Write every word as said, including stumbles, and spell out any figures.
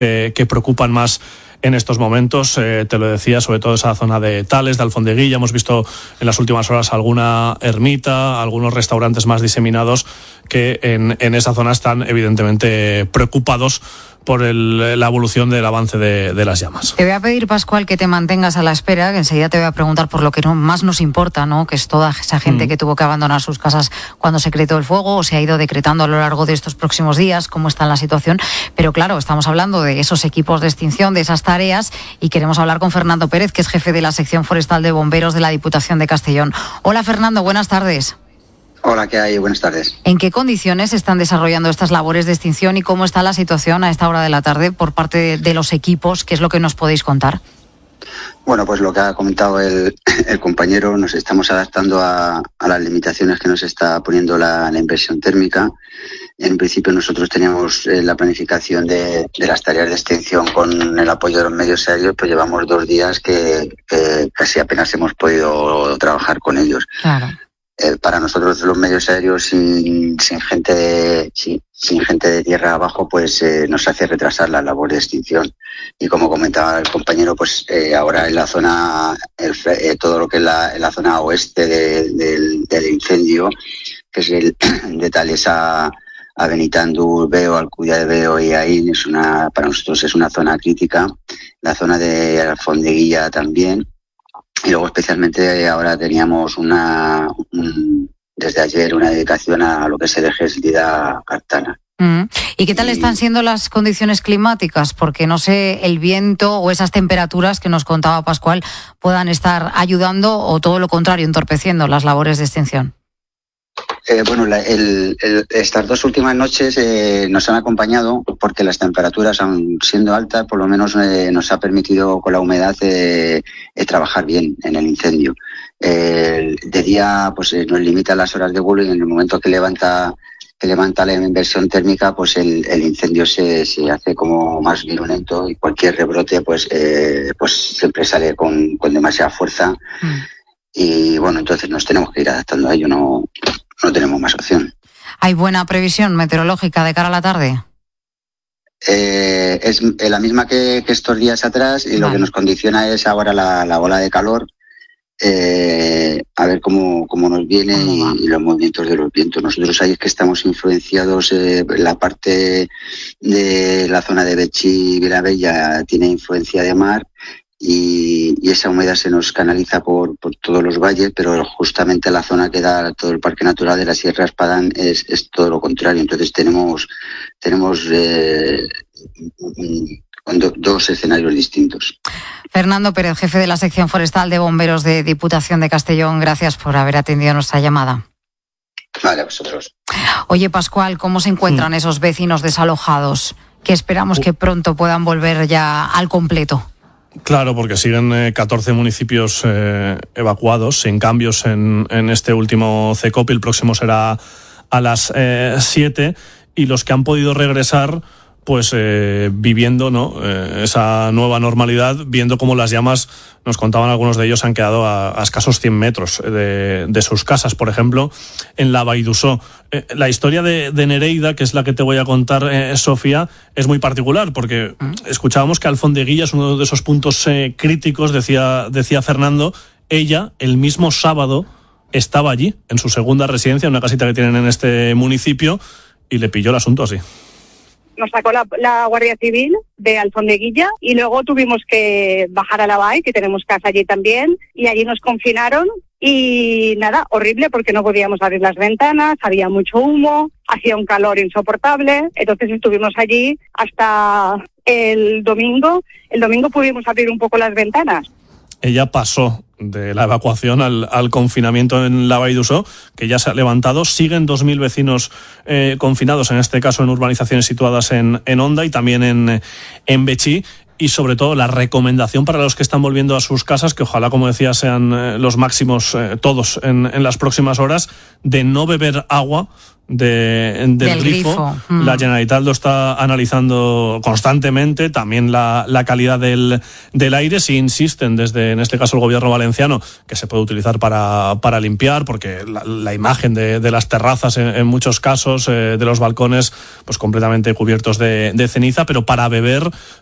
eh, que preocupan más en estos momentos. Eh, te lo decía, sobre todo esa zona de Tales, de Alfondeguilla. Hemos visto en las últimas horas alguna ermita, algunos restaurantes más diseminados que en, en esa zona están evidentemente preocupados por el, la evolución del avance de, de las llamas. Te voy a pedir, Pascual, que te mantengas a la espera, que enseguida te voy a preguntar por lo que no, más nos importa, ¿no? Que es toda esa gente mm. que tuvo que abandonar sus casas cuando se decretó el fuego o se ha ido decretando a lo largo de estos próximos días, cómo está la situación. Pero claro, estamos hablando de esos equipos de extinción, de esas tareas, y queremos hablar con Fernando Pérez, que es jefe de la sección forestal de bomberos de la Diputación de Castellón. Hola, Fernando, buenas tardes. Hola, ¿qué hay? Buenas tardes. ¿En qué condiciones se están desarrollando estas labores de extinción y cómo está la situación a esta hora de la tarde por parte de, de los equipos? ¿Qué es lo que nos podéis contar? Bueno, pues lo que ha comentado el, el compañero, nos estamos adaptando a, a las limitaciones que nos está poniendo la, la inversión térmica. En principio nosotros teníamos eh, la planificación de, de las tareas de extinción con el apoyo de los medios aéreos, pues llevamos dos días que, que casi apenas hemos podido trabajar con ellos. Claro. Eh, para nosotros los medios aéreos sin, sin gente de, sin, sin gente de tierra abajo, pues eh, nos hace retrasar la labor de extinción. Y como comentaba el compañero, pues eh, ahora en la zona, el, eh, todo lo que es la, en la zona oeste de, de, del incendio, que es el de Tales a, a Benitandú, Veo, Alcudia de Veo y Aín, es una, para nosotros es una zona crítica. La zona de Alfondeguilla también. Y luego especialmente ahora teníamos una un, desde ayer una dedicación a lo que es el eje Eslida-Cartana. Mm. ¿Y qué tal y... están siendo las condiciones climáticas? Porque no sé, el viento o esas temperaturas que nos contaba Pascual puedan estar ayudando o todo lo contrario, entorpeciendo las labores de extinción. Eh, bueno, la, el, el, estas dos últimas noches eh, nos han acompañado porque las temperaturas, aun siendo altas, por lo menos eh, nos ha permitido con la humedad eh, eh, trabajar bien en el incendio. Eh, de día pues eh, nos limita las horas de vuelo y en el momento que levanta que levanta la inversión térmica, pues el, el incendio se, se hace como más virulento y cualquier rebrote pues eh, pues siempre sale con, con demasiada fuerza. Mm. Y bueno, entonces nos tenemos que ir adaptando a ello, no, no tenemos más opción. ¿Hay buena previsión meteorológica de cara a la tarde? Eh, es la misma que, que estos días atrás y vale. Lo que nos condiciona es ahora la, la ola de calor, eh, a ver cómo, cómo nos viene ¿Cómo y, y los movimientos de los vientos. Nosotros ahí es que estamos influenciados, eh, la parte de la zona de Betxí y Vilabella tiene influencia de mar. Y, y esa humedad se nos canaliza por, por todos los valles, pero justamente la zona que da todo el Parque Natural de la Sierra Espadán es, es todo lo contrario. Entonces tenemos tenemos eh, do, dos escenarios distintos. Fernando Pérez, jefe de la sección forestal de bomberos de Diputación de Castellón, gracias por haber atendido nuestra llamada. Vale, a vosotros. Oye, Pascual, ¿cómo se encuentran sí. esos vecinos desalojados que esperamos que pronto puedan volver ya al completo? Claro, porque siguen eh, catorce municipios eh, evacuados, sin cambios en, en este último CECOPI. El próximo será a las eh, siete y los que han podido regresar pues eh, viviendo ¿no? eh, esa nueva normalidad, viendo cómo las llamas, nos contaban algunos de ellos, han quedado a, a escasos cien metros de, de sus casas. Por ejemplo, en la Baidusó. Eh, la historia de, de Nereida, que es la que te voy a contar, eh, Sofía, es muy particular, porque escuchábamos que Alfondeguilla es uno de esos puntos eh, críticos, decía, decía Fernando. Ella, el mismo sábado, estaba allí, en su segunda residencia, en una casita que tienen en este municipio, y le pilló el asunto así. Nos sacó la, la Guardia Civil de Alfondeguilla y luego tuvimos que bajar a la Bay, que tenemos casa allí también, y allí nos confinaron y nada, horrible porque no podíamos abrir las ventanas, había mucho humo, hacía un calor insoportable, entonces estuvimos allí hasta el domingo. El domingo pudimos abrir un poco las ventanas. Ella pasó de la evacuación al, al confinamiento en la Baidusó, que ya se ha levantado. Siguen dos mil vecinos eh, confinados, en este caso en urbanizaciones situadas en, en Onda y también en, en Betxí. y sobre todo la recomendación para los que están volviendo a sus casas, que ojalá, como decía, sean eh, los máximos eh, todos en, en las próximas horas, de no beber agua De, del, del grifo. grifo. Mm. La Generalitat lo está analizando constantemente, también la, la calidad del, del aire. Si insisten desde, en este caso, el gobierno valenciano, que se puede utilizar para, para limpiar, porque la, la imagen de, de las terrazas en, en muchos casos, eh, de los balcones, pues completamente cubiertos de, de ceniza, pero para beber